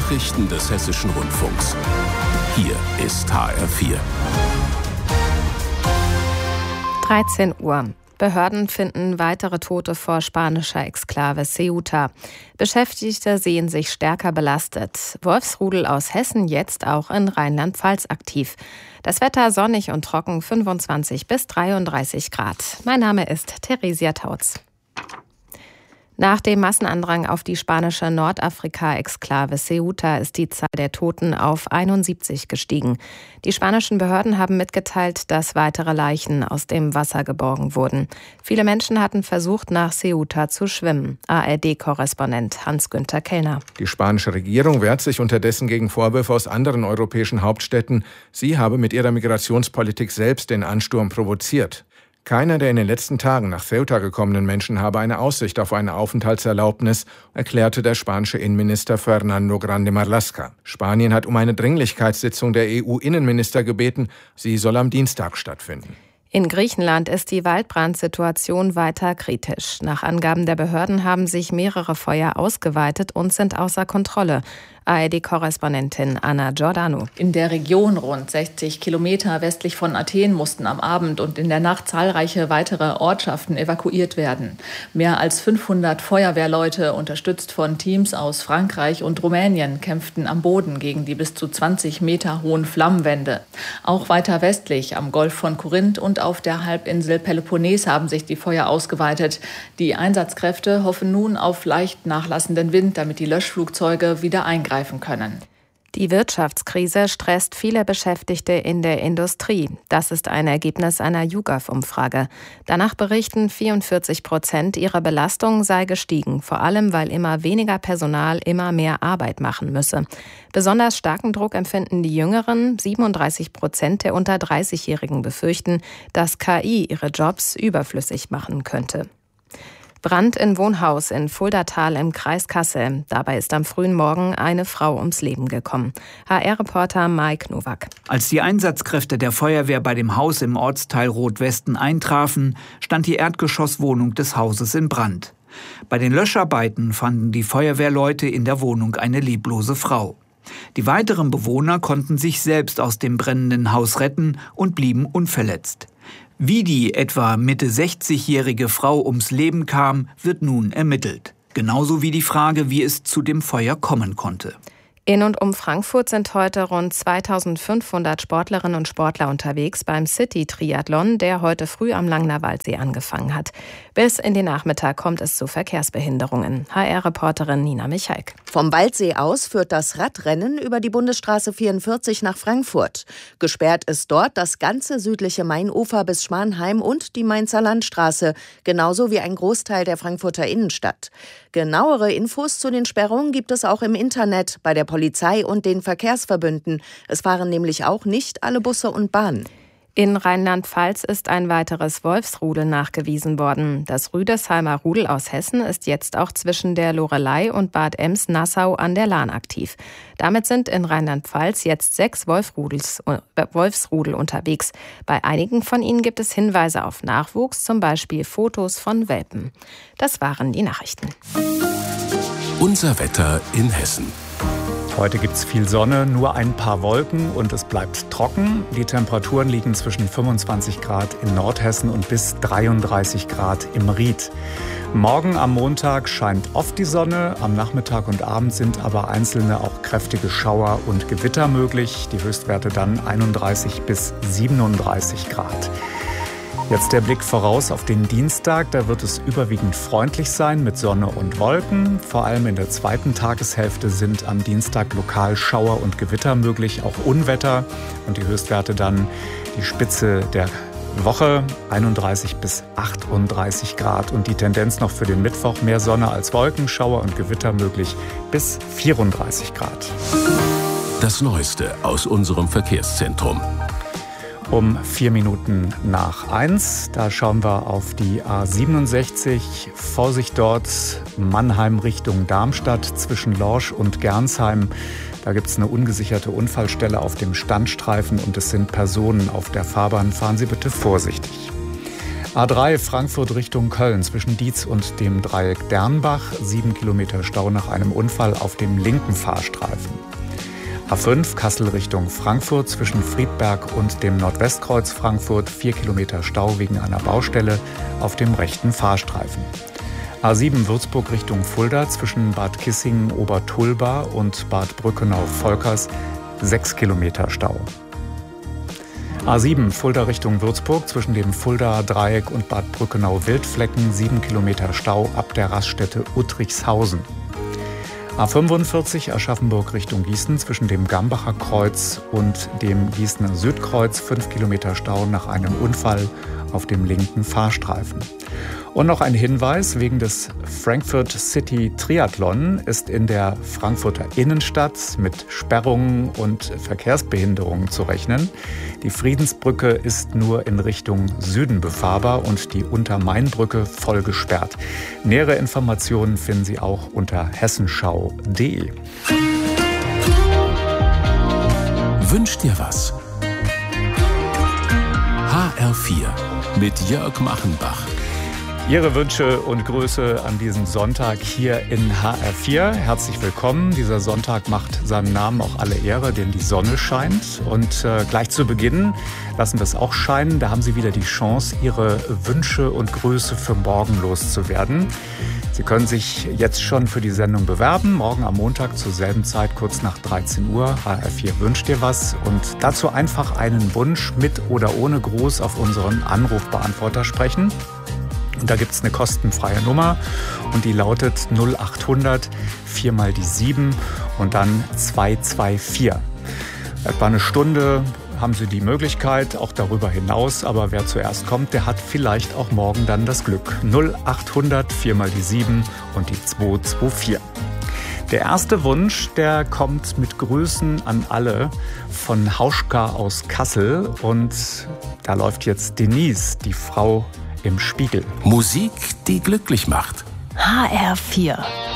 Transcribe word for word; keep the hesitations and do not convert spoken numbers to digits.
Nachrichten des Hessischen Rundfunks. Hier ist H R vier. dreizehn Uhr. Behörden finden weitere Tote vor spanischer Exklave Ceuta. Beschäftigte sehen sich stärker belastet. Wolfsrudel aus Hessen jetzt auch in Rheinland-Pfalz aktiv. Das Wetter sonnig und trocken, fünfundzwanzig bis dreiunddreißig Grad. Mein Name ist Theresia Tautz. Nach dem Massenandrang auf die spanische Nordafrika-Exklave Ceuta ist die Zahl der Toten auf einundsiebzig gestiegen. Die spanischen Behörden haben mitgeteilt, dass weitere Leichen aus dem Wasser geborgen wurden. Viele Menschen hatten versucht, nach Ceuta zu schwimmen. A R D-Korrespondent Hans-Günther Kellner. Die spanische Regierung wehrt sich unterdessen gegen Vorwürfe aus anderen europäischen Hauptstädten. Sie habe mit ihrer Migrationspolitik selbst den Ansturm provoziert. Keiner der in den letzten Tagen nach Ceuta gekommenen Menschen habe eine Aussicht auf eine Aufenthaltserlaubnis, erklärte der spanische Innenminister Fernando Grande Marlaska. Spanien hat um eine Dringlichkeitssitzung der E U-Innenminister gebeten. Sie soll am Dienstag stattfinden. In Griechenland ist die Waldbrandsituation weiter kritisch. Nach Angaben der Behörden haben sich mehrere Feuer ausgeweitet und sind außer Kontrolle. A R D-Korrespondentin Anna Giordano. In der Region rund sechzig Kilometer westlich von Athen mussten am Abend und in der Nacht zahlreiche weitere Ortschaften evakuiert werden. Mehr als fünfhundert Feuerwehrleute, unterstützt von Teams aus Frankreich und Rumänien, kämpften am Boden gegen die bis zu zwanzig Meter hohen Flammenwände. Auch weiter westlich am Golf von Korinth und auf der Halbinsel Peloponnes haben sich die Feuer ausgeweitet. Die Einsatzkräfte hoffen nun auf leicht nachlassenden Wind, damit die Löschflugzeuge wieder eingreifen können. Die Wirtschaftskrise stresst viele Beschäftigte in der Industrie. Das ist ein Ergebnis einer YouGov-Umfrage. Danach berichten vierundvierzig Prozent, ihre Belastung sei gestiegen, vor allem weil immer weniger Personal immer mehr Arbeit machen müsse. Besonders starken Druck empfinden die Jüngeren. siebenunddreißig Prozent der unter dreißigjährigen befürchten, dass K I ihre Jobs überflüssig machen könnte. Brand in Wohnhaus in Fuldatal im Kreis Kassel. Dabei ist am frühen Morgen eine Frau ums Leben gekommen. H R-Reporter Mike Nowak. Als die Einsatzkräfte der Feuerwehr bei dem Haus im Ortsteil Rot-Westen eintrafen, stand die Erdgeschosswohnung des Hauses in Brand. Bei den Löscharbeiten fanden die Feuerwehrleute in der Wohnung eine leblose Frau. Die weiteren Bewohner konnten sich selbst aus dem brennenden Haus retten und blieben unverletzt. Wie die etwa Mitte sechzigjährige Frau ums Leben kam, wird nun ermittelt. Genauso wie die Frage, wie es zu dem Feuer kommen konnte. In und um Frankfurt sind heute rund zweitausendfünfhundert Sportlerinnen und Sportler unterwegs beim City-Triathlon, der heute früh am Langner Waldsee angefangen hat. Bis in den Nachmittag kommt es zu Verkehrsbehinderungen. H R-Reporterin Nina Michalk. Vom Waldsee aus führt das Radrennen über die Bundesstraße vierundvierzig nach Frankfurt. Gesperrt ist dort das ganze südliche Mainufer bis Schwanheim und die Mainzer Landstraße, genauso wie ein Großteil der Frankfurter Innenstadt. Genauere Infos zu den Sperrungen gibt es auch im Internet bei der Polizei und den Verkehrsverbünden. Es fahren nämlich auch nicht alle Busse und Bahnen. In Rheinland-Pfalz ist ein weiteres Wolfsrudel nachgewiesen worden. Das Rüdesheimer Rudel aus Hessen ist jetzt auch zwischen der Loreley und Bad Ems-Nassau an der Lahn aktiv. Damit sind in Rheinland-Pfalz jetzt sechs Wolfsrudels, äh, Wolfsrudel unterwegs. Bei einigen von ihnen gibt es Hinweise auf Nachwuchs, zum Beispiel Fotos von Welpen. Das waren die Nachrichten. Unser Wetter in Hessen. Heute gibt es viel Sonne, nur ein paar Wolken und es bleibt trocken. Die Temperaturen liegen zwischen fünfundzwanzig Grad in Nordhessen und bis dreiunddreißig Grad im Ried. Morgen am Montag scheint oft die Sonne, am Nachmittag und Abend sind aber einzelne auch kräftige Schauer und Gewitter möglich. Die Höchstwerte dann einunddreißig bis siebenunddreißig Grad. Jetzt der Blick voraus auf den Dienstag. Da wird es überwiegend freundlich sein mit Sonne und Wolken. Vor allem in der zweiten Tageshälfte sind am Dienstag lokal Schauer und Gewitter möglich, auch Unwetter. Und die Höchstwerte dann die Spitze der Woche, einunddreißig bis achtunddreißig Grad. Und die Tendenz noch für den Mittwoch, mehr Sonne als Wolken, Schauer und Gewitter möglich bis vierunddreißig Grad. Das Neueste aus unserem Verkehrszentrum. Um vier Minuten nach eins, da schauen wir auf die A siebenundsechzig. Vorsicht dort, Mannheim Richtung Darmstadt zwischen Lorsch und Gernsheim. Da gibt es eine ungesicherte Unfallstelle auf dem Standstreifen und es sind Personen auf der Fahrbahn. Fahren Sie bitte vorsichtig. A drei Frankfurt Richtung Köln zwischen Dietz und dem Dreieck Dernbach. Sieben Kilometer Stau nach einem Unfall auf dem linken Fahrstreifen. A fünf Kassel Richtung Frankfurt zwischen Friedberg und dem Nordwestkreuz Frankfurt. Vier Kilometer Stau wegen einer Baustelle auf dem rechten Fahrstreifen. A sieben Würzburg Richtung Fulda zwischen Bad Kissingen-Obertulba und Bad Brückenau-Volkers. Sechs Kilometer Stau. A sieben Fulda Richtung Würzburg zwischen dem Fuldaer Dreieck und Bad Brückenau-Wildflecken. Sieben Kilometer Stau ab der Raststätte Uttrichshausen. A fünfundvierzig Aschaffenburg Richtung Gießen zwischen dem Gambacher Kreuz und dem Gießener Südkreuz. Fünf Kilometer Stau nach einem Unfall auf dem linken Fahrstreifen. Und noch ein Hinweis, wegen des Frankfurt City Triathlon ist in der Frankfurter Innenstadt mit Sperrungen und Verkehrsbehinderungen zu rechnen. Die Friedensbrücke ist nur in Richtung Süden befahrbar und die Untermainbrücke voll gesperrt. Nähere Informationen finden Sie auch unter hessenschau punkt de. Wünsch dir was? H R vier mit Jörg Machenbach. Ihre Wünsche und Grüße an diesem Sonntag hier in H R vier. Herzlich willkommen. Dieser Sonntag macht seinem Namen auch alle Ehre, denn die Sonne scheint. Und äh, gleich zu Beginn lassen wir es auch scheinen. Da haben Sie wieder die Chance, Ihre Wünsche und Grüße für morgen loszuwerden. Sie können sich jetzt schon für die Sendung bewerben. Morgen am Montag zur selben Zeit, kurz nach dreizehn Uhr. H R vier wünscht dir was. Und dazu einfach einen Wunsch mit oder ohne Gruß auf unseren Anrufbeantworter sprechen. Und da gibt es eine kostenfreie Nummer und die lautet null acht hundert vier mal die sieben und dann zwei zwei vier. Etwa eine Stunde haben Sie die Möglichkeit, auch darüber hinaus. Aber wer zuerst kommt, der hat vielleicht auch morgen dann das Glück. null acht hundert vier mal die sieben und die zwei zwei vier. Der erste Wunsch, der kommt mit Grüßen an alle von Hauschka aus Kassel. Und da läuft jetzt Denise, die Frau im Spiegel. Musik, die glücklich macht. H R vier.